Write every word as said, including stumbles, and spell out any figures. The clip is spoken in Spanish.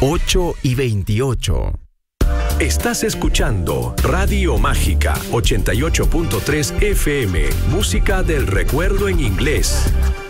ocho y veintiocho. Estás escuchando Radio Mágica ochenta y ocho punto tres F M, música del recuerdo en inglés.